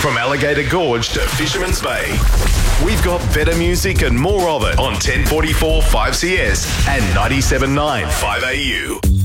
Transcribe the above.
From Alligator Gorge to Fisherman's Bay, we've got better music and more of it on 1044 5CS and 97.9 5AU.